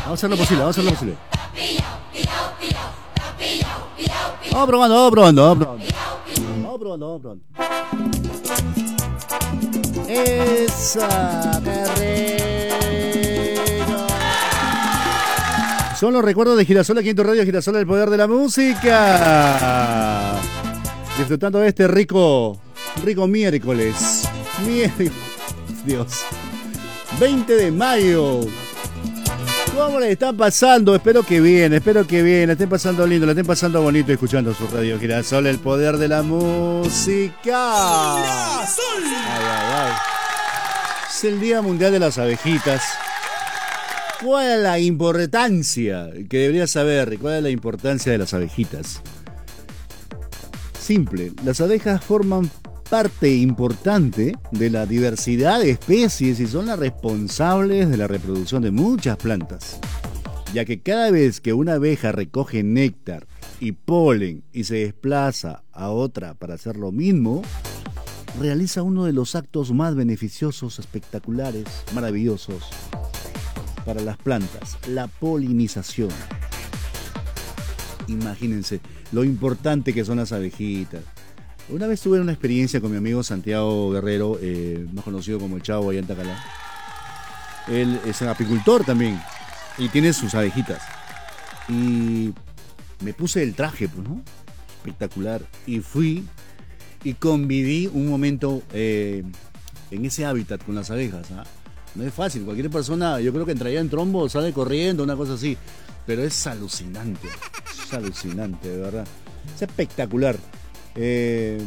Vamos a hacer lo posible, vamos a hacer lo posible. Vamos probando, vamos probando, vamos probando. Vamos probando, vamos probando. Esa, qué rico. Son los recuerdos de Girasol aquí en tu radio Girasol, el poder de la música. Disfrutando de este rico miércoles. Dios. 20 de mayo. ¿Cómo le están pasando? Espero que bien. La estén pasando lindo, la estén pasando bonito escuchando su radio Girasol, el poder de la música. Girasol. Ay. Es el Día Mundial de las Abejitas. ¿Cuál es la importancia que deberías saber? ¿Cuál es la importancia de las abejitas? Simple, las abejas forman parte importante de la diversidad de especies y son las responsables de la reproducción de muchas plantas, ya que cada vez que una abeja recoge néctar y polen y se desplaza a otra para hacer lo mismo, realiza uno de los actos más beneficiosos, espectaculares, maravillosos para las plantas, la polinización. Imagínense lo importante que son las abejitas. Una vez tuve una experiencia con mi amigo Santiago Guerrero, más conocido como el Chavo allá en Tacalá. Él es un apicultor también y tiene sus abejitas. Y me puse el traje, pues, ¿no? Espectacular. Y fui y conviví un momento en ese hábitat con las abejas. ¿Ah? No es fácil, cualquier persona, yo creo que entraría en trombo, sale corriendo, una cosa así. Pero es alucinante, de verdad. Es espectacular. ¿Qué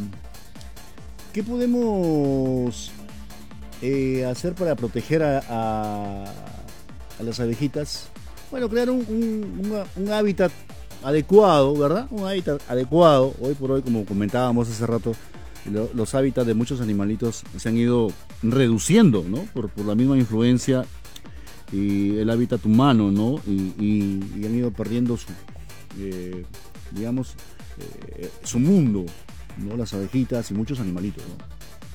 podemos hacer para proteger a las abejitas? Bueno, crear un hábitat adecuado, ¿verdad? Un hábitat adecuado. Hoy por hoy, como comentábamos hace rato, los hábitats de muchos animalitos se han ido reduciendo, ¿no? Por la misma influencia y el hábitat humano, ¿no? Y han ido perdiendo su, su mundo, ¿no? Las abejitas y muchos animalitos, ¿no?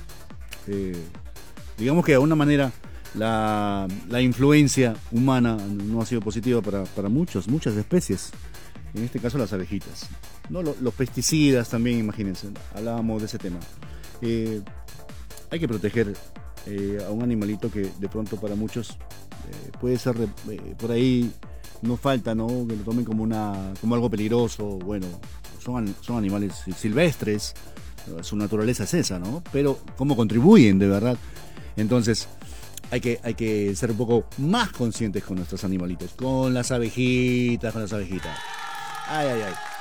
Digamos que de alguna manera la influencia humana no ha sido positiva para muchas especies, en este caso las abejitas, ¿no? Los pesticidas también, imagínense, hablábamos de ese tema. Hay que proteger a un animalito que de pronto para muchos puede ser por ahí no falta, ¿no? Que lo tomen como algo peligroso. Bueno, son animales silvestres, su naturaleza es esa, ¿no? Pero cómo contribuyen de verdad. Entonces hay que ser un poco más conscientes con nuestros animalitos, con las abejitas. Ay.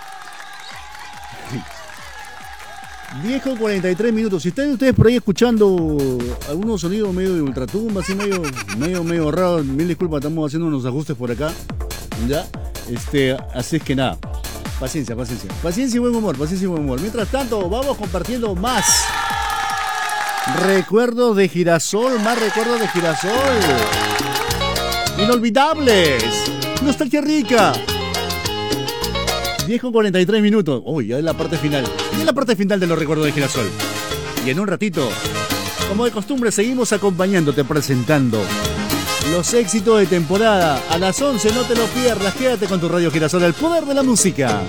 10:43 minutos. Si están ustedes por ahí escuchando algunos sonidos medio de ultratumba, así medio raro, mil disculpas, estamos haciendo unos ajustes por acá. ¿Ya? Así es que nada. Paciencia y buen humor. Mientras tanto, vamos compartiendo más recuerdos de Girasol, inolvidables, nostalgia rica. 10:43 minutos. Uy, ya es la parte final. Ya es la parte final de los recuerdos de Girasol. Y en un ratito, como de costumbre, seguimos acompañándote, presentando los éxitos de temporada. A las 11, no te lo pierdas. Quédate con tu radio Girasol, el poder de la música.